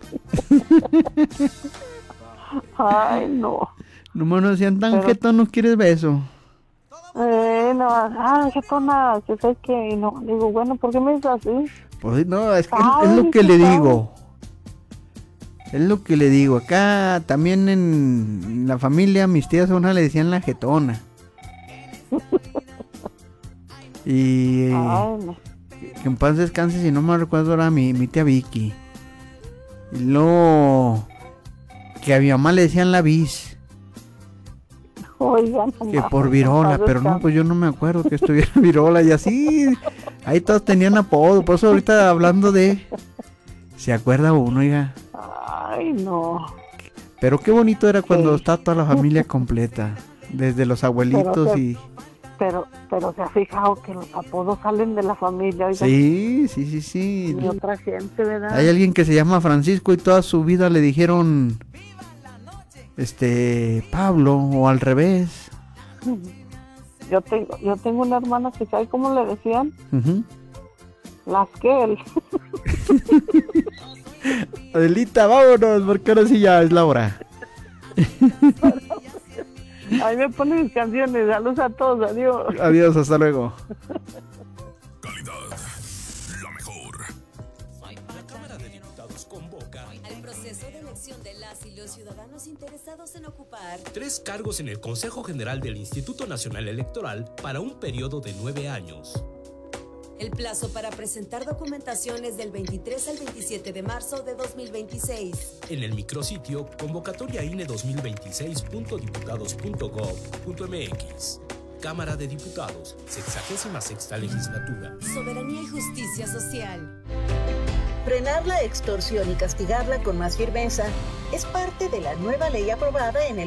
Ay, no. No me decían tan Pero- jetón, ¿no quieres beso? Eh, no, ah, jetona, que sé que, y no, digo, bueno, ¿por qué me dices así? Pues no, es que es, Ay, es lo que sí le sabe. digo. Es lo que le digo. Acá también en la familia, mis tías a una le decían la jetona. Y Ay, no. que en paz descanse, si no me recuerdo, era mi, mi tía Vicky. Y luego que a mi mamá le decían la bis, Oigan, que por virola, pero no, pues yo no me acuerdo que estuviera virola y así. Ahí todos tenían apodo, por eso ahorita hablando de... ¿Se acuerda uno, oiga? Ay, no. Pero qué bonito era cuando Sí. está toda la familia completa, desde los abuelitos se- y... Pero, pero se ha fijado que los apodos salen de la familia, oigan. Sí, sí, sí, sí. Y otra gente, ¿verdad? Hay alguien que se llama Francisco y toda su vida le dijeron, este, Pablo, o al revés. Yo tengo, yo tengo una hermana que sabe cómo le decían, Ujú. las que él. Adelita, vámonos, porque ahora sí ya es la hora. Ahí me ponen mis canciones, saludos a todos, adiós. Adiós, hasta luego. Calidad, la mejor. La Cámara de Diputados convoca Al proceso de elección de las y los ciudadanos interesados en ocupar tres cargos en el Consejo General del Instituto Nacional Electoral para un periodo de nueve años. el plazo para presentar documentación es del veintitrés al veintisiete de marzo de dos mil veintiséis. En el micrositio convocatoria I N E dos mil veintiséis punto diputados punto gov punto m x. Cámara de Diputados, sexagésima sexta legislatura. Soberanía y justicia social. Frenar la extorsión y castigarla con más firmeza es parte de la nueva ley aprobada en el